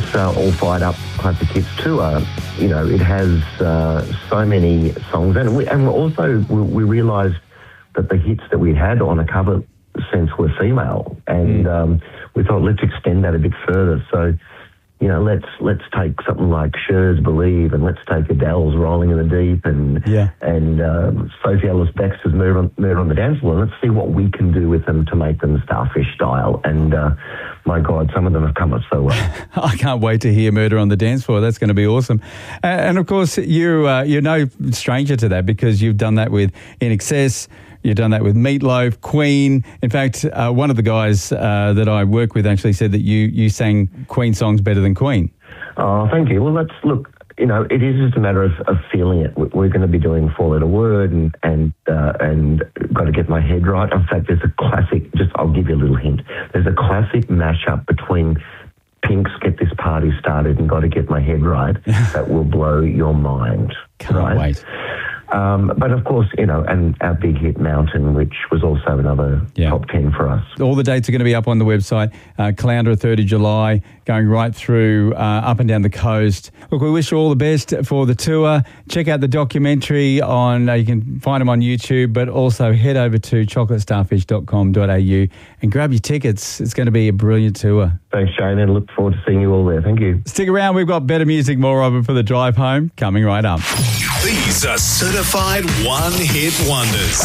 this All Fired Up Classic Hits tour, you know, it has so many songs, and we realised that the hits that we had on a cover sense were female, and we thought, let's extend that a bit further. So, you know, let's take something like Cher's Believe, and let's take Adele's Rolling in the Deep, and Sophie Ellis-Bextor's Murder on the Dance Floor, and let's see what we can do with them to make them Starfish style. And my God, some of them have come up so well. I can't wait to hear Murder on the Dance Floor. That's going to be awesome. And of course, you're no stranger to that, because you've done that with INXS. You've done that with Meatloaf, Queen. In fact, one of the guys that I work with actually said that you sang Queen songs better than Queen. Oh, thank you. Well, you know, it is just a matter of feeling it. We're going to be doing Four Letter Word and Got to Get My Head Right. In fact, there's a classic, I'll give you a little hint. There's a classic mashup between Pink's Get This Party Started and Got to Get My Head Right that will blow your mind. Can't wait. But of course, you know, and our big hit Mountain, which was also another top 10 for us. All the dates are going to be up on the website. Caloundra 3rd of July, going right through up and down the coast. Look, we wish you all the best for the tour. Check out the documentary on, you can find them on YouTube, but also head over to chocolatestarfish.com.au and grab your tickets. It's going to be a brilliant tour. Thanks, Shane, and look forward to seeing you all there. Thank you. Stick around. We've got better music, more of it for the drive home, coming right up. These are certified one-hit wonders.